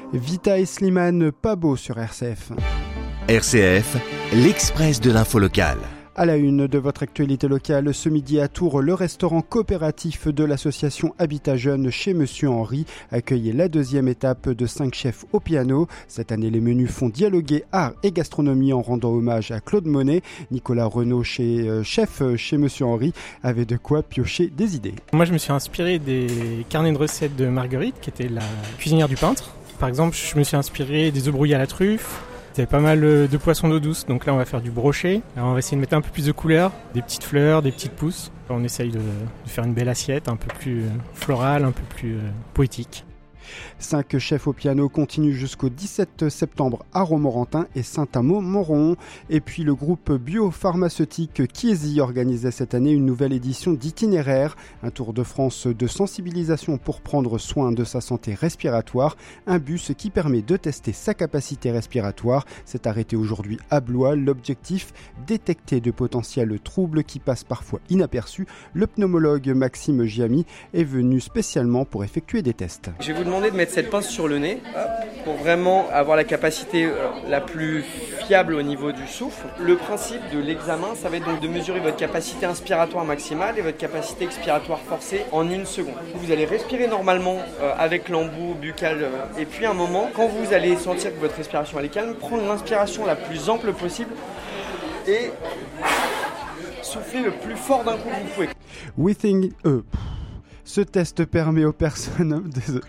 Vita et Slimane, pas beau sur RCF. RCF, l'Express de l'info locale. À la une de votre actualité locale, ce midi à Tours, le restaurant coopératif de l'association Habitat Jeune chez Monsieur Henry accueille la deuxième étape de 5 chefs au piano. Cette année, les menus font dialoguer art et gastronomie en rendant hommage à Claude Monet. Nicolas Renaud, chef chez Monsieur Henry, avait de quoi piocher des idées. Moi, je me suis inspiré des carnets de recettes de Marguerite, qui était la cuisinière du peintre. Par exemple, je me suis inspiré des œufs brouillés à la truffe. Il y avait pas mal de poissons d'eau douce, donc là on va faire du brochet. Alors on va essayer de mettre un peu plus de couleurs, des petites fleurs, des petites pousses. On essaye de faire une belle assiette, un peu plus florale, un peu plus poétique. 5 chefs au piano continuent jusqu'au 17 septembre à Romorantin et Saint-Amand-Montrond. Et puis le groupe biopharmaceutique Chiesi organisait cette année une nouvelle édition d'Itinéraire, un tour de France de sensibilisation pour prendre soin de sa santé respiratoire. Un bus qui permet de tester sa capacité respiratoire s'est arrêté aujourd'hui à Blois. L'objectif, détecter de potentiels troubles qui passent parfois inaperçus. Le pneumologue Maxime Giamy est venu spécialement pour effectuer des tests. Je vais vous demander de mettre cette pince sur le nez pour vraiment avoir la capacité la plus fiable au niveau du souffle. Le principe de l'examen, ça va être donc de mesurer votre capacité inspiratoire maximale et votre capacité expiratoire forcée en 1 seconde. Vous allez respirer normalement avec l'embout buccal et puis à un moment, quand vous allez sentir que votre respiration elle est calme, prendre l'inspiration la plus ample possible et souffler le plus fort d'un coup que vous pouvez. Ce test permet aux personnes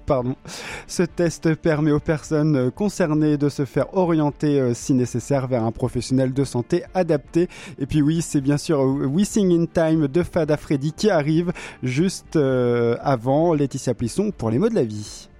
concernées de se faire orienter si nécessaire vers un professionnel de santé adapté. Et puis oui, c'est bien sûr We Sing in Time de Fada Freddy qui arrive juste avant Laetitia Plisson pour les mots de la vie.